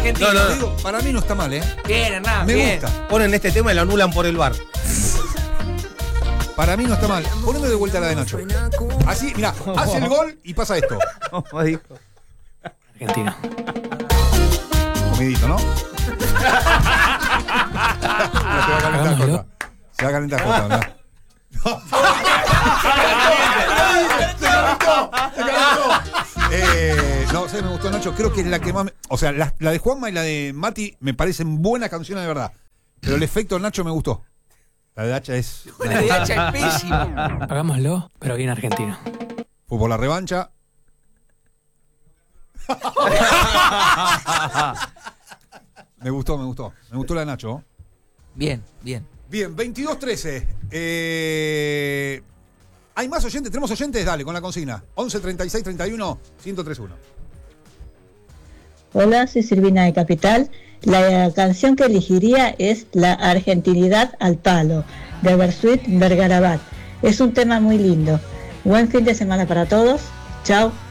argentino. No. Digo, para mí no está mal, ¿eh? Bien, Hernán, Me bien. gusta. Ponen este tema y lo anulan por el bar. Para mí no está mal. Poneme de vuelta la de Nacho. Así, mira, hace el gol y pasa esto. Como dijo. Argentino. Comidito, ¿no? Se va a calentar Jota. Se va a calentar Jota, ¿verdad? No, sé, me gustó Nacho. Creo que es la que más. O sea, la de Juanma y la de Mati me parecen buenas canciones de verdad. Pero el efecto de Nacho me gustó. La de Hacha es. La de Hacha es pésima. Hagámoslo, pero bien argentino. Fue por la revancha. Me gustó la de Nacho. Bien, bien. Bien, 22-13. ¿Hay más oyentes? ¿Tenemos oyentes? Dale, con la consigna. 11 36 31 1031. Hola, soy Silvina de Capital. La canción que elegiría es La Argentinidad al Palo, de Bersuit Vergarabat. Es un tema muy lindo. Buen fin de semana para todos. Chao.